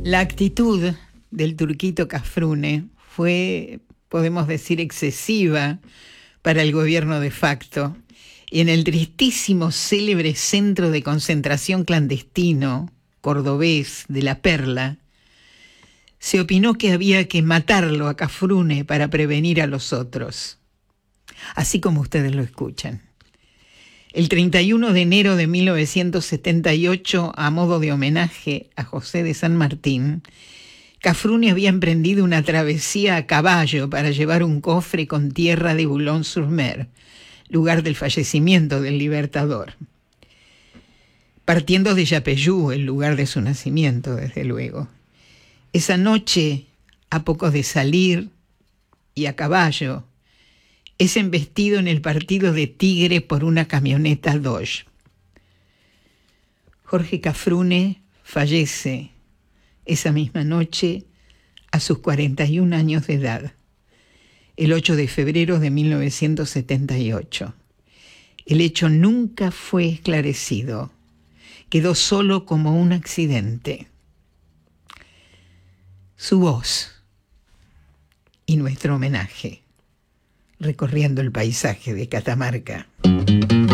La actitud del turquito Cafrune fue, podemos decir, excesiva para el gobierno de facto, y en el tristísimo célebre centro de concentración clandestino cordobés de La Perla, se opinó que había que matarlo a Cafrune para prevenir a los otros, así como ustedes lo escuchan. El 31 de enero de 1978, a modo de homenaje a José de San Martín, Cafrune había emprendido una travesía a caballo para llevar un cofre con tierra de Boulogne-sur-Mer, lugar del fallecimiento del Libertador. Partiendo de Yapeyú, el lugar de su nacimiento, desde luego. Esa noche, a poco de salir y a caballo, es embestido en el partido de Tigre por una camioneta Dodge. Jorge Cafrune fallece esa misma noche a sus 41 años de edad, el 8 de febrero de 1978. El hecho nunca fue esclarecido, quedó solo como un accidente. Su voz y nuestro homenaje, recorriendo el paisaje de Catamarca.